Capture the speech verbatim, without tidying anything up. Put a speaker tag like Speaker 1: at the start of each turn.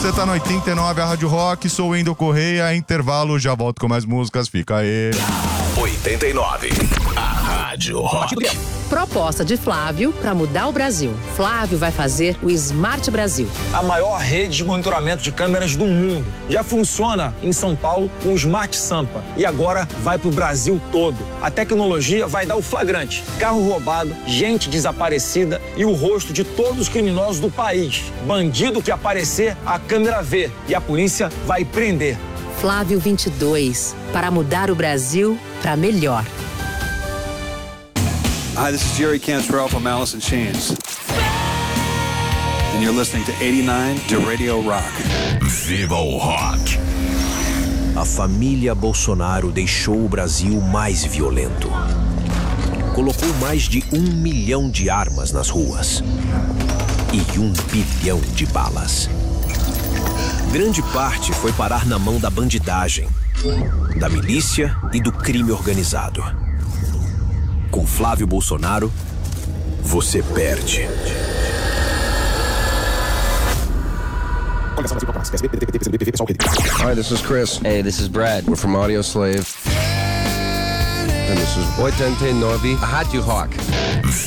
Speaker 1: Você tá no oitenta e nove, a Rádio Rock, sou o Wendel Correia, intervalo, já volto com mais músicas, fica aí.
Speaker 2: oitenta e nove, a Rádio Rock.
Speaker 3: Proposta de Flávio para mudar o Brasil. Flávio vai fazer o Smart Brasil.
Speaker 4: A maior rede de monitoramento de câmeras do mundo. Já funciona em São Paulo com o Smart Sampa. E agora vai para o Brasil todo. A tecnologia vai dar o flagrante. Carro roubado, gente desaparecida e o rosto de todos os criminosos do país. Bandido que aparecer, a câmera vê. E a polícia vai prender.
Speaker 3: Flávio vinte e dois, para mudar o Brasil para melhor.
Speaker 5: Hi, this is Jerry Cantrell from Alice in Chains. And you're listening to eighty-nine to Radio Rock.
Speaker 2: Viva o Rock.
Speaker 6: A família Bolsonaro deixou o Brasil mais violento. Colocou mais de um milhão de armas nas ruas. E um bilhão de balas. Grande parte foi parar na mão da bandidagem, da milícia e do crime organizado. Com Flávio Bolsonaro, você perde.
Speaker 7: Hi, this is Chris.
Speaker 8: Hey, this is Brad.
Speaker 7: We're from Audio Slave. And this is oitenta e nove, Rádio Rock.